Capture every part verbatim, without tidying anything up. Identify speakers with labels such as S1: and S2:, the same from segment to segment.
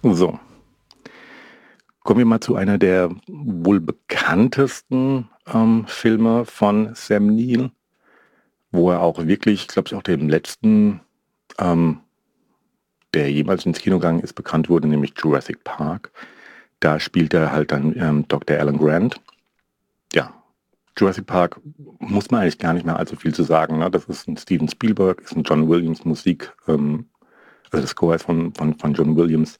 S1: So, kommen wir mal zu einer der wohl bekanntesten ähm, Filme von Sam Neill, wo er auch wirklich, glaube ich, auch dem letzten, ähm, der jemals ins Kino gegangen ist, bekannt wurde, nämlich Jurassic Park. Da spielt er halt dann ähm, Doktor Alan Grant. Ja, Jurassic Park muss man eigentlich gar nicht mehr allzu viel zu sagen. Ne? Das ist ein Steven Spielberg, ist ein John Williams Musik, ähm, also das Score ist von, von, von John Williams.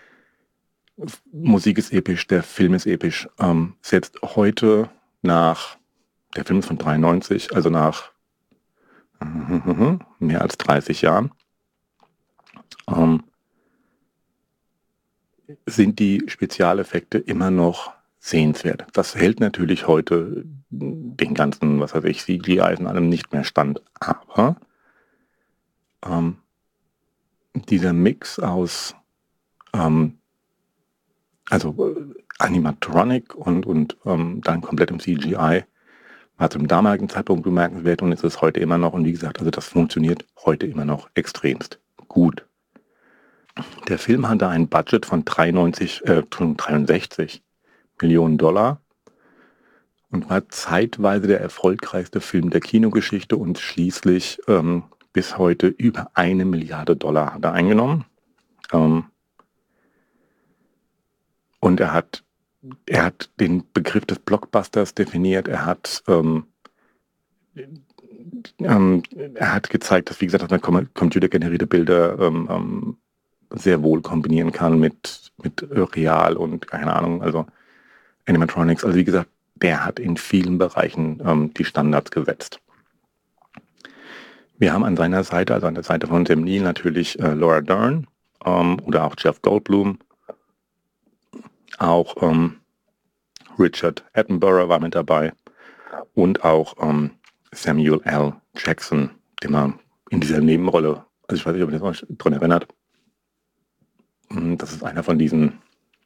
S1: Musik ist episch, der Film ist episch. Ähm, selbst heute nach, der Film ist von dreiundneunzig, also nach mehr als dreißig Jahren, ähm, sind die Spezialeffekte immer noch sehenswert. Das hält natürlich heute den ganzen, was weiß ich, C G I und allem nicht mehr stand. Aber ähm, dieser Mix aus ähm, also äh, Animatronic und, und ähm, dann komplettem C G I war zum damaligen Zeitpunkt bemerkenswert und ist es heute immer noch. Und wie gesagt, also das funktioniert heute immer noch extremst gut. Der Film hatte ein Budget von dreiundneunzig, äh, dreiundsechzig Millionen Dollar und war zeitweise der erfolgreichste Film der Kinogeschichte und schließlich ähm, bis heute über eine Milliarde Dollar hat er eingenommen. Ähm, und er hat, er hat den Begriff des Blockbusters definiert. Er hat ähm, ähm, er hat gezeigt, dass, wie gesagt, dass man com- computergenerierte Bilder ähm, ähm, sehr wohl kombinieren kann mit, mit äh, Real und keine Ahnung, also Animatronics. Also wie gesagt, der hat in vielen Bereichen ähm, die Standards gesetzt. Wir haben an seiner Seite, also an der Seite von Sam Neill natürlich äh, Laura Dern ähm, oder auch Jeff Goldblum. Auch ähm, Richard Attenborough war mit dabei und auch ähm, Samuel L. Jackson, den man in dieser Nebenrolle, also ich weiß nicht, ob ihr euch daran erinnert, das ist einer von diesen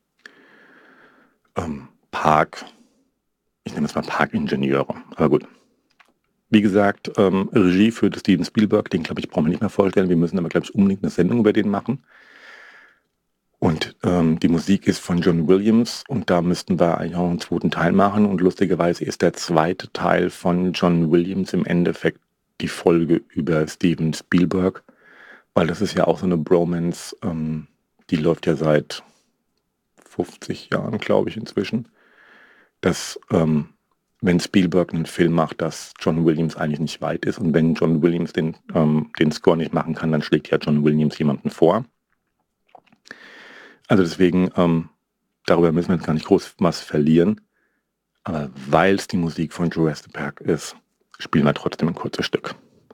S1: ähm, Park, ich nenne es mal Parkingenieure, aber gut. Wie gesagt, ähm, Regie führte Steven Spielberg, den glaube ich brauchen wir nicht mehr vorstellen, wir müssen aber glaube ich unbedingt eine Sendung über den machen. Und ähm, die Musik ist von John Williams und da müssten wir eigentlich auch einen zweiten Teil machen und lustigerweise ist der zweite Teil von John Williams im Endeffekt die Folge über Steven Spielberg, weil das ist ja auch so eine Bromance, ähm, die läuft ja seit fünfzig Jahren, glaube ich, inzwischen, dass ähm, wenn Spielberg einen Film macht, dass John Williams eigentlich nicht weit ist und wenn John Williams den, ähm, den Score nicht machen kann, dann schlägt ja John Williams jemanden vor. Also deswegen, ähm, darüber müssen wir jetzt gar nicht groß was verlieren, aber weil es die Musik von Jurassic Park ist, spielen wir trotzdem ein kurzes Stück.